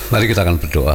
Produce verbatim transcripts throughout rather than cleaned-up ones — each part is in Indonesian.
Mari kita akan berdoa.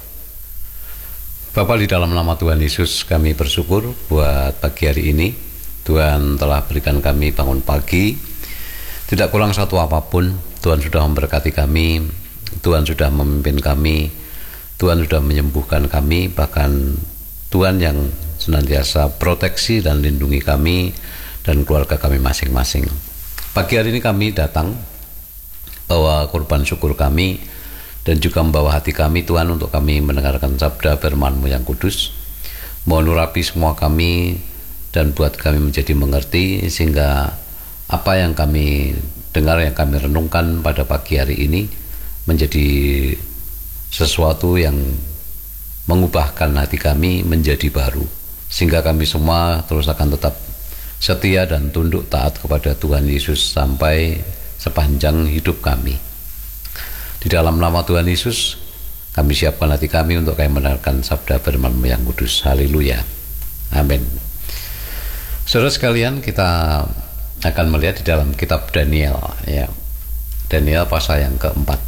Bapa, di dalam nama Tuhan Yesus kami bersyukur buat pagi hari ini. Tuhan telah berikan kami bangun pagi, tidak kurang satu apapun. Tuhan sudah memberkati kami, Tuhan sudah memimpin kami, Tuhan sudah menyembuhkan kami, bahkan Tuhan yang senantiasa proteksi dan lindungi kami dan keluarga kami masing-masing. Pagi hari ini kami datang bawa korban syukur kami dan juga membawa hati kami Tuhan untuk kami mendengarkan sabda firman-Mu yang kudus. Mohon urapi semua kami dan buat kami menjadi mengerti, sehingga apa yang kami dengar, yang kami renungkan pada pagi hari ini menjadi sesuatu yang mengubahkan hati kami menjadi baru, sehingga kami semua terus akan tetap setia dan tunduk taat kepada Tuhan Yesus sampai sepanjang hidup kami. Di dalam nama Tuhan Yesus, kami siapkan hati kami untuk kami mendengarkan sabda firman-Mu yang kudus. Haleluya. Amin. Saudara sekalian, kita akan melihat di dalam kitab Daniel, ya. Daniel pasal yang keempat.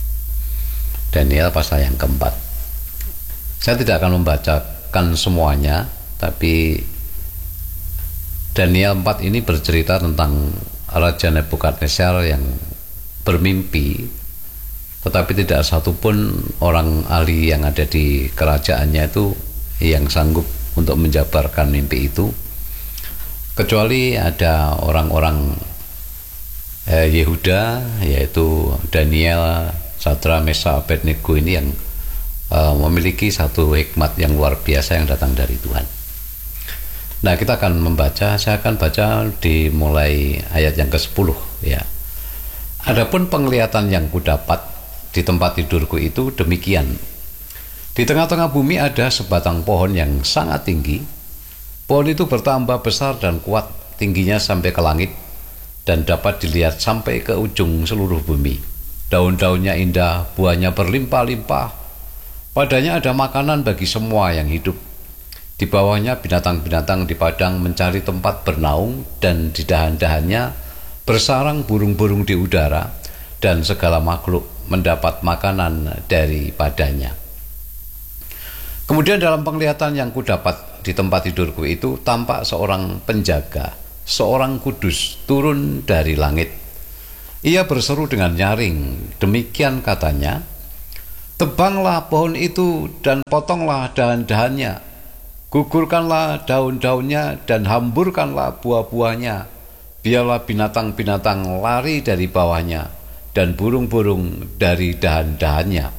Daniel pasal yang keempat. Saya tidak akan membacakan semuanya, tapi Daniel empat ini bercerita tentang Raja Nebukadnezar yang bermimpi, tetapi tidak satupun orang ahli yang ada di kerajaannya itu yang sanggup untuk menjabarkan mimpi itu, kecuali ada orang-orang eh, Yehuda, yaitu Daniel, Sadra, Mesa, Abednego ini yang eh, memiliki satu hikmat yang luar biasa yang datang dari Tuhan. Nah, kita akan membaca, saya akan baca dimulai ayat yang kesepuluh, ya. Adapun penglihatan yang kudapat di tempat tidurku itu demikian. Di tengah-tengah bumi ada sebatang pohon yang sangat tinggi. Pohon itu bertambah besar dan kuat, tingginya sampai ke langit dan dapat dilihat sampai ke ujung seluruh bumi. Daun-daunnya indah, buahnya berlimpah-limpah. Padanya ada makanan bagi semua yang hidup. Di bawahnya binatang-binatang di padang mencari tempat bernaung, dan di dahan-dahannya bersarang burung-burung di udara, dan segala makhluk mendapat makanan daripadanya. Kemudian dalam penglihatan yang kudapat di tempat tidurku itu tampak seorang penjaga, seorang kudus turun dari langit. Ia berseru dengan nyaring, demikian katanya, "Tebanglah pohon itu dan potonglah dahan-dahannya, gugurkanlah daun-daunnya dan hamburkanlah buah-buahnya. Biarlah binatang-binatang lari dari bawahnya dan burung-burung dari dahan-dahannya.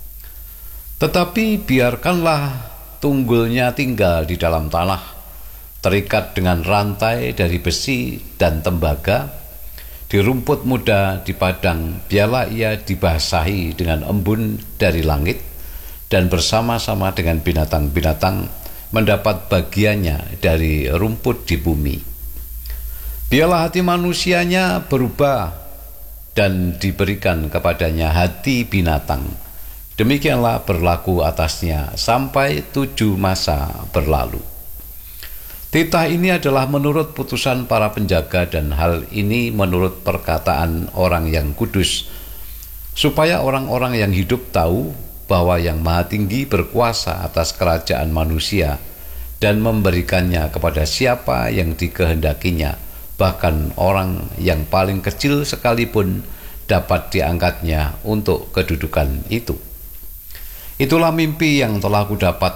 Tetapi biarkanlah tunggulnya tinggal di dalam tanah, terikat dengan rantai dari besi dan tembaga, di rumput muda di padang. Biarlah ia dibasahi dengan embun dari langit, dan bersama-sama dengan binatang-binatang mendapat bagiannya dari rumput di bumi. Biarlah hati manusianya berubah dan diberikan kepadanya hati binatang. Demikianlah berlaku atasnya sampai tujuh masa berlalu." Titah ini adalah menurut putusan para penjaga, dan hal ini menurut perkataan orang yang kudus, supaya orang-orang yang hidup tahu bahwa Yang Maha Tinggi berkuasa atas kerajaan manusia dan memberikannya kepada siapa yang dikehendakinya, bahkan orang yang paling kecil sekalipun dapat diangkatnya untuk kedudukan itu. Itulah mimpi yang telah kudapat,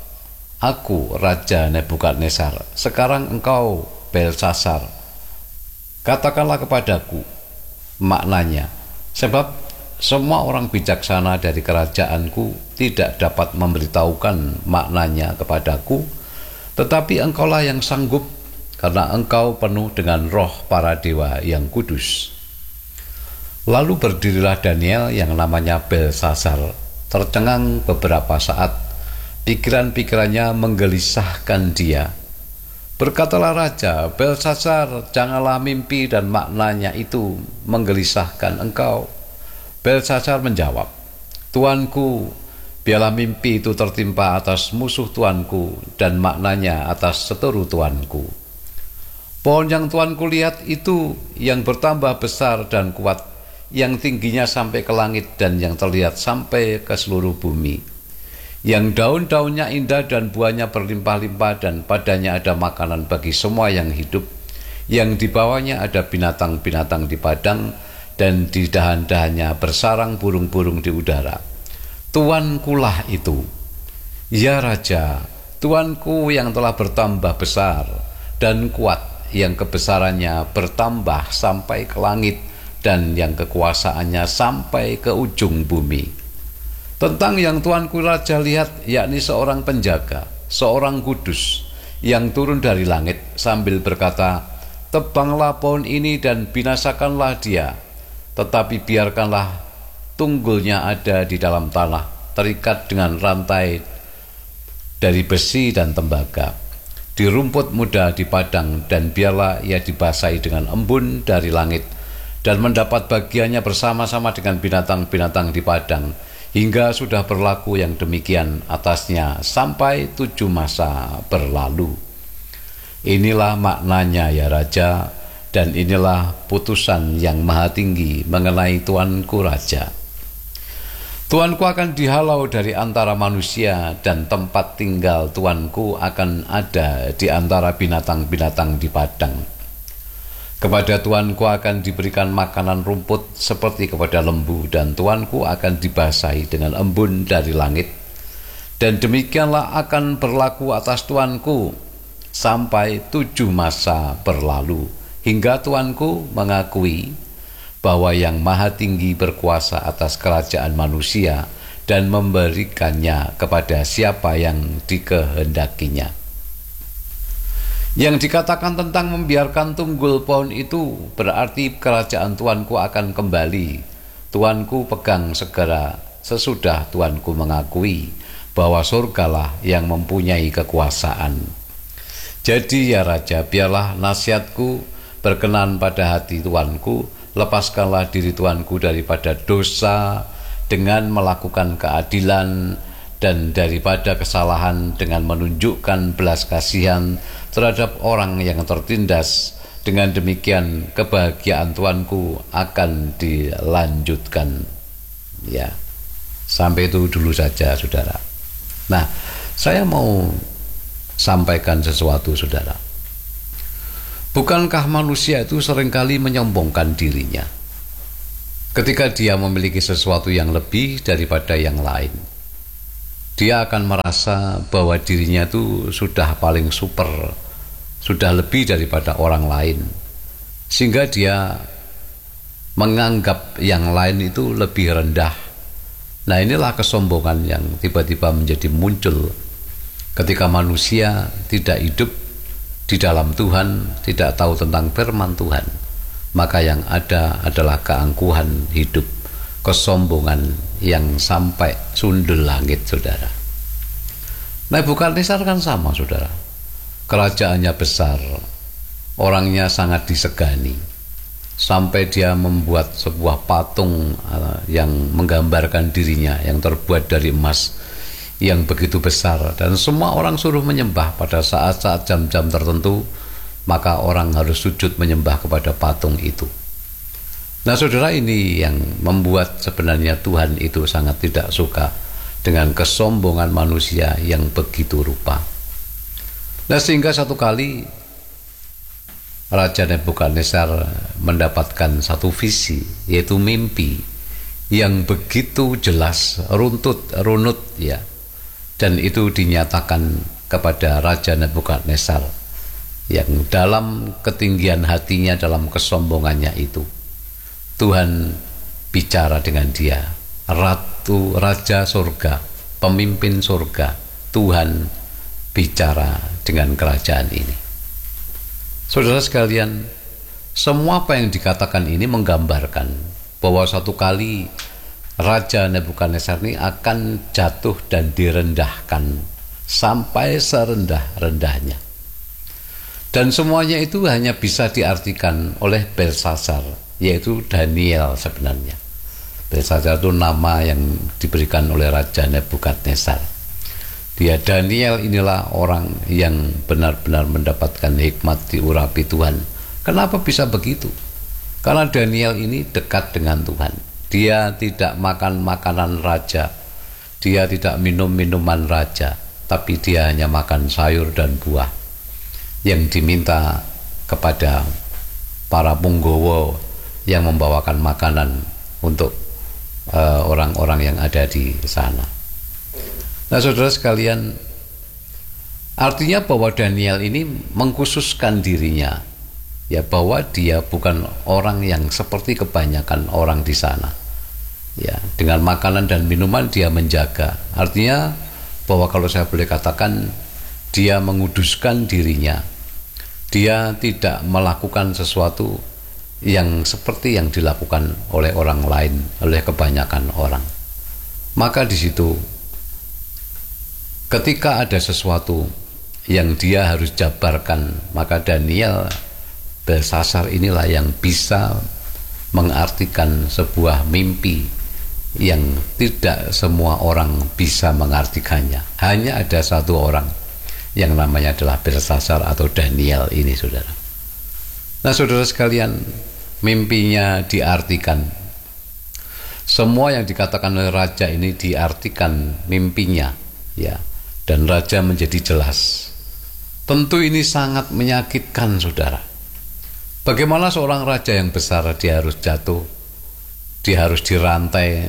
aku Raja Nebukadnezar. Sekarang engkau Belsasar, katakanlah kepadaku maknanya, sebab semua orang bijaksana dari kerajaanku tidak dapat memberitahukan maknanya kepadaku, tetapi engkaulah yang sanggup, karena engkau penuh dengan roh para dewa yang kudus. Lalu berdirilah Daniel yang namanya Belsasar, tercengang beberapa saat, pikiran-pikirannya menggelisahkan dia. Berkatalah raja, "Belsasar, janganlah mimpi dan maknanya itu menggelisahkan engkau." Belsasar menjawab, "Tuanku, biarlah mimpi itu tertimpa atas musuh tuanku dan maknanya atas seteru tuanku. Pohon yang tuanku lihat itu yang bertambah besar dan kuat, yang tingginya sampai ke langit dan yang terlihat sampai ke seluruh bumi, yang daun-daunnya indah dan buahnya berlimpah-limpah dan padanya ada makanan bagi semua yang hidup, yang di bawahnya ada binatang-binatang di padang dan di dahan-dahannya bersarang burung-burung di udara. Tuankulah itu, ya Raja, Tuanku yang telah bertambah besar dan kuat, yang kebesarannya bertambah sampai ke langit dan yang kekuasaannya sampai ke ujung bumi. Tentang yang Tuanku Raja lihat, yakni seorang penjaga, seorang kudus, yang turun dari langit sambil berkata, tebanglah pohon ini dan binasakanlah dia, tetapi biarkanlah tunggulnya ada di dalam tanah, terikat dengan rantai dari besi dan tembaga, di rumput muda di padang, dan biarlah ia dibasahi dengan embun dari langit, dan mendapat bagiannya bersama-sama dengan binatang-binatang di padang, hingga sudah berlaku yang demikian atasnya sampai tujuh masa berlalu. Inilah maknanya, ya Raja, dan inilah putusan yang maha tinggi mengenai Tuanku Raja. Tuanku akan dihalau dari antara manusia, dan tempat tinggal Tuanku akan ada di antara binatang-binatang di padang. Kepada Tuanku akan diberikan makanan rumput seperti kepada lembu, dan Tuanku akan dibasahi dengan embun dari langit. Dan demikianlah akan berlaku atas Tuanku sampai tujuh masa berlalu, hingga Tuanku mengakui bahwa yang maha tinggi berkuasa atas kerajaan manusia dan memberikannya kepada siapa yang dikehendakinya. Yang dikatakan tentang membiarkan tunggul pohon itu berarti kerajaan Tuanku akan kembali. Tuanku pegang segera sesudah Tuanku mengakui bahwa surgalah yang mempunyai kekuasaan. Jadi ya Raja, biarlah nasihatku berkenan pada hati Tuanku. Lepaskanlah diri Tuanku daripada dosa dengan melakukan keadilan, dan daripada kesalahan dengan menunjukkan belas kasihan terhadap orang yang tertindas. Dengan demikian kebahagiaan Tuanku akan dilanjutkan. Ya, sampai itu dulu saja, saudara. Nah, saya mau sampaikan sesuatu, saudara. Bukankah manusia itu seringkali menyombongkan dirinya ketika dia memiliki sesuatu yang lebih daripada yang lain? Dia akan merasa bahwa dirinya itu sudah paling super, sudah lebih daripada orang lain, sehingga dia menganggap yang lain itu lebih rendah. Nah, inilah kesombongan yang tiba-tiba menjadi muncul ketika manusia tidak hidup di dalam Tuhan, tidak tahu tentang firman Tuhan. Maka yang ada adalah keangkuhan hidup, kesombongan yang sampai sundul langit, saudara. Nebukadnezar kan sama, saudara. Kerajaannya besar, orangnya sangat disegani, sampai dia membuat sebuah patung yang menggambarkan dirinya yang terbuat dari emas yang begitu besar, dan semua orang suruh menyembah pada saat-saat jam-jam tertentu. Maka orang harus sujud menyembah kepada patung itu. Nah, saudara, ini yang membuat sebenarnya Tuhan itu sangat tidak suka dengan kesombongan manusia yang begitu rupa. Nah, sehingga satu kali Raja Nebukadnezar mendapatkan satu visi, yaitu mimpi yang begitu jelas, runtut, runut, ya. Dan itu dinyatakan kepada Raja Nebukadnezar yang dalam ketinggian hatinya, dalam kesombongannya itu, Tuhan bicara dengan dia. Ratu, Raja surga, pemimpin surga, Tuhan bicara dengan kerajaan ini. Saudara sekalian, semua apa yang dikatakan ini menggambarkan bahwa satu kali Raja Nebukadnezar ini akan jatuh dan direndahkan sampai serendah-rendahnya. Dan semuanya itu hanya bisa diartikan oleh Belshazzar, yaitu Daniel sebenarnya. Belshazzar itu nama yang diberikan oleh Raja Nebukadnezar. Dia, Daniel, inilah orang yang benar-benar mendapatkan hikmat diurapi Tuhan. Kenapa bisa begitu? Karena Daniel ini dekat dengan Tuhan. Dia tidak makan makanan raja, dia tidak minum minuman raja, tapi dia hanya makan sayur dan buah yang diminta kepada para punggawa yang membawakan makanan untuk uh, orang-orang yang ada di sana. Nah, saudara sekalian, artinya bahwa Daniel ini mengkhususkan dirinya, ya, bahwa dia bukan orang yang seperti kebanyakan orang di sana. Ya, dengan makanan dan minuman dia menjaga. Artinya bahwa kalau saya boleh katakan, dia menguduskan dirinya. Dia tidak melakukan sesuatu yang seperti yang dilakukan oleh orang lain, oleh kebanyakan orang. Maka di situ, ketika ada sesuatu yang dia harus jabarkan, maka Daniel Belsasar inilah yang bisa mengartikan sebuah mimpi yang tidak semua orang bisa mengartikannya. Hanya ada satu orang yang namanya adalah Belsasar atau Daniel ini, saudara. Nah, saudara sekalian, mimpinya diartikan. Semua yang dikatakan oleh raja ini diartikan mimpinya, ya, dan raja menjadi jelas. Tentu ini sangat menyakitkan, saudara. Bagaimana seorang raja yang besar dia harus jatuh, dia harus dirantai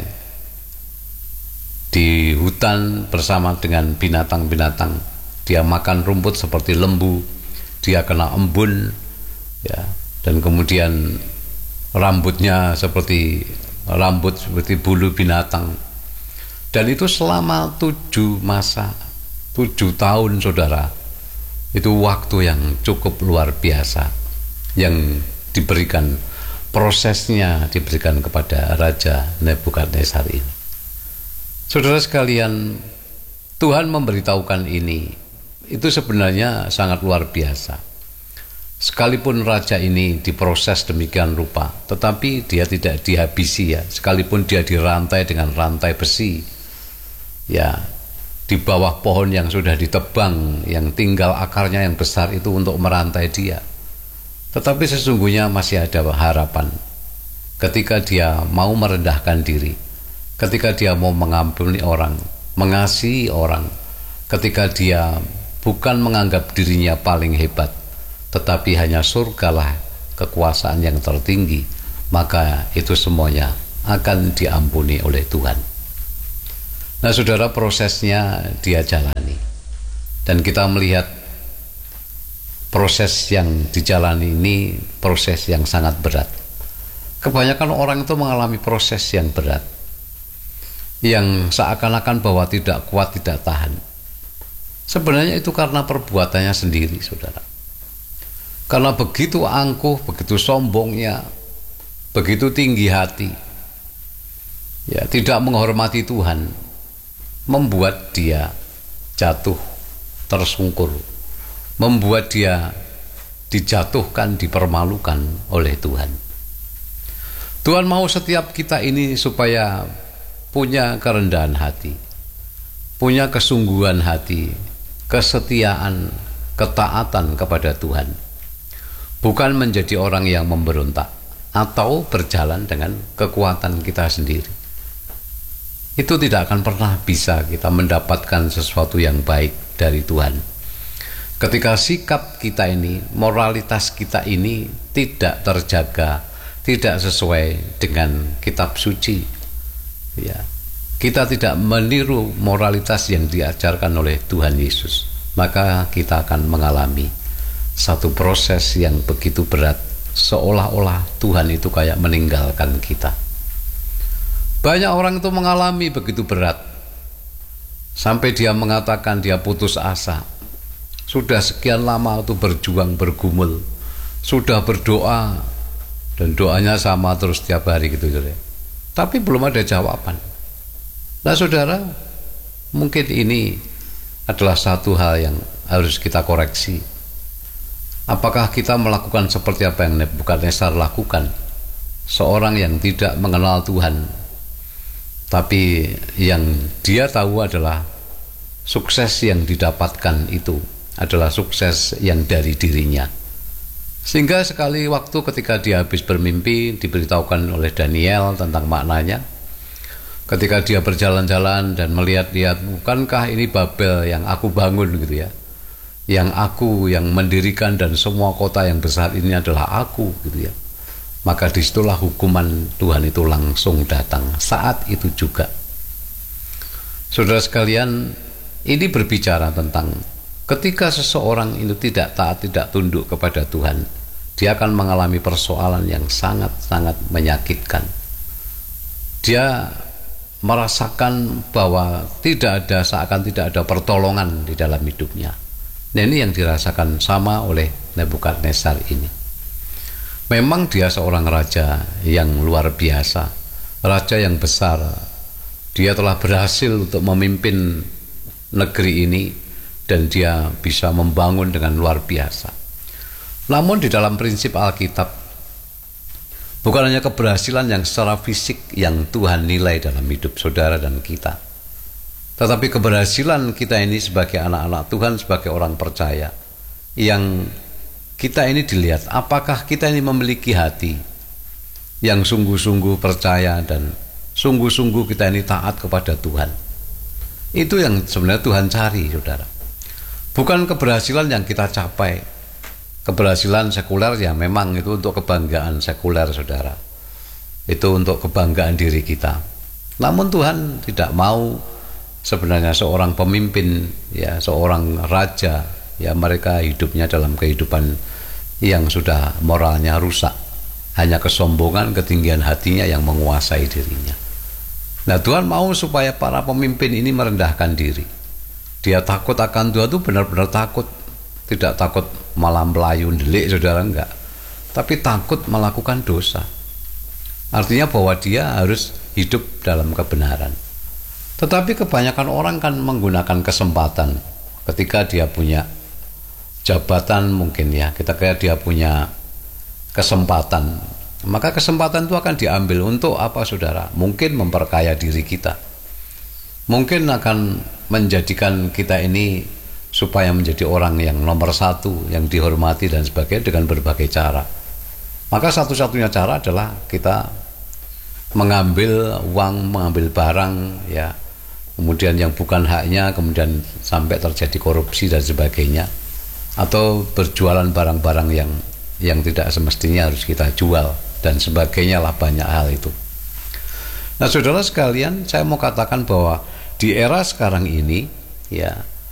di hutan bersama dengan binatang-binatang. Dia makan rumput seperti lembu, dia kena embun, ya, dan kemudian rambutnya seperti rambut seperti bulu binatang. Dan itu selama tujuh masa, tujuh tahun, saudara. Itu waktu yang cukup luar biasa yang diberikan, prosesnya diberikan kepada Raja Nebukadnezar ini. Saudara sekalian, Tuhan memberitahukan ini, itu sebenarnya sangat luar biasa. Sekalipun raja ini diproses demikian rupa, tetapi dia tidak dihabisi, ya. Sekalipun dia dirantai dengan rantai besi, ya, di bawah pohon yang sudah ditebang, yang tinggal akarnya yang besar itu untuk merantai dia. Tetapi sesungguhnya masih ada harapan. Ketika dia mau merendahkan diri, ketika dia mau mengampuni orang, mengasihi orang, ketika dia bukan menganggap dirinya paling hebat, tetapi hanya surgalah kekuasaan yang tertinggi, maka itu semuanya akan diampuni oleh Tuhan. Nah, saudara, prosesnya dia jalani. Dan kita melihat proses yang dijalani ini proses yang sangat berat. Kebanyakan orang itu mengalami proses yang berat, yang seakan-akan bahwa tidak kuat, tidak tahan. Sebenarnya itu karena perbuatannya sendiri, saudara. Karena begitu angkuh, begitu sombongnya, begitu tinggi hati, ya, tidak menghormati Tuhan, membuat dia jatuh tersungkur, membuat dia dijatuhkan, dipermalukan oleh Tuhan. Tuhan mau setiap kita ini supaya punya kerendahan hati, punya kesungguhan hati, kesetiaan, ketaatan kepada Tuhan, bukan menjadi orang yang memberontak atau berjalan dengan kekuatan kita sendiri. Itu tidak akan pernah bisa kita mendapatkan sesuatu yang baik dari Tuhan. Ketika sikap kita ini, moralitas kita ini tidak terjaga, tidak sesuai dengan kitab suci, ya, kita tidak meniru moralitas yang diajarkan oleh Tuhan Yesus, maka kita akan mengalami satu proses yang begitu berat, seolah-olah Tuhan itu kayak meninggalkan kita. Banyak orang itu mengalami begitu berat sampai dia mengatakan dia putus asa. Sudah sekian lama itu berjuang, bergumul, sudah berdoa, dan doanya sama terus tiap hari gitu, saudara. Tapi belum ada jawaban. Nah, saudara, mungkin ini adalah satu hal yang harus kita koreksi. Apakah kita melakukan seperti apa yang Nebukadnezar lakukan? Seorang yang tidak mengenal Tuhan, tapi yang dia tahu adalah sukses yang didapatkan itu adalah sukses yang dari dirinya. Sehingga sekali waktu ketika dia habis bermimpi, diberitahukan oleh Daniel tentang maknanya. Ketika dia berjalan-jalan dan melihat-lihat, bukankah ini Babel yang aku bangun gitu ya, yang aku yang mendirikan, dan semua kota yang besar ini adalah aku gitu ya. Maka disitulah hukuman Tuhan itu langsung datang saat itu juga. Saudara sekalian, ini berbicara tentang ketika seseorang itu tidak taat, tidak tunduk kepada Tuhan, dia akan mengalami persoalan yang sangat-sangat menyakitkan. Dia merasakan bahwa tidak ada, seakan tidak ada pertolongan di dalam hidupnya. Nah, ini yang dirasakan sama oleh Nebukadnezar ini. Memang dia seorang raja yang luar biasa, raja yang besar. Dia telah berhasil untuk memimpin negeri ini dan dia bisa membangun dengan luar biasa. Namun di dalam prinsip Alkitab, bukan hanya keberhasilan yang secara fisik yang Tuhan nilai dalam hidup saudara dan kita, tetapi keberhasilan kita ini sebagai anak-anak Tuhan, sebagai orang percaya, yang kita ini dilihat apakah kita ini memiliki hati yang sungguh-sungguh percaya dan sungguh-sungguh kita ini taat kepada Tuhan. Itu yang sebenarnya Tuhan cari, saudara. Bukan keberhasilan yang kita capai. Keberhasilan sekuler ya memang itu untuk kebanggaan sekuler, saudara. Itu untuk kebanggaan diri kita. Namun Tuhan tidak mau sebenarnya seorang pemimpin, ya seorang raja, ya mereka hidupnya dalam kehidupan yang sudah moralnya rusak. Hanya kesombongan, ketinggian hatinya yang menguasai dirinya. Nah, Tuhan mau supaya para pemimpin ini merendahkan diri. Dia takut akan Tuhan itu benar-benar takut. Tidak takut malah melayu delik, saudara, enggak. Tapi takut melakukan dosa. Artinya bahwa dia harus hidup dalam kebenaran. Tetapi kebanyakan orang kan menggunakan kesempatan ketika dia punya jabatan, mungkin ya, ketika dia punya kesempatan, maka kesempatan itu akan diambil untuk apa, saudara? Mungkin memperkaya diri kita, mungkin akan menjadikan kita ini supaya menjadi orang yang nomor satu, yang dihormati dan sebagainya dengan berbagai cara. Maka satu-satunya cara adalah kita mengambil uang, mengambil barang, ya, kemudian yang bukan haknya, kemudian sampai terjadi korupsi dan sebagainya, atau berjualan barang-barang yang yang tidak semestinya harus kita jual dan sebagainya lah, banyak hal itu. Nah, saudara sekalian, saya mau katakan bahwa di era sekarang ini, ya,